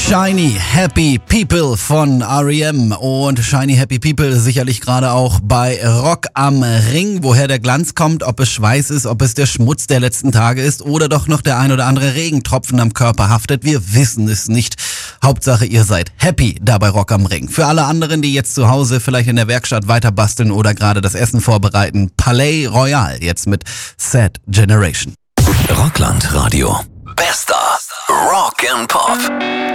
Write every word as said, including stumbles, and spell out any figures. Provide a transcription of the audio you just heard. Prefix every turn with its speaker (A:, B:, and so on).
A: Shiny Happy People von R E M und Shiny Happy People sicherlich gerade auch bei Rock am Ring. Woher der Glanz kommt, ob es Schweiß ist, ob es der Schmutz der letzten Tage ist oder doch noch der ein oder andere Regentropfen am Körper haftet, wir wissen es nicht. Hauptsache ihr seid happy da bei Rock am Ring. Für alle anderen, die jetzt zu Hause vielleicht in der Werkstatt weiter basteln oder gerade das Essen vorbereiten, Palais Royal jetzt mit Sad Generation.
B: Rockland Radio. Bester Rock and Pop.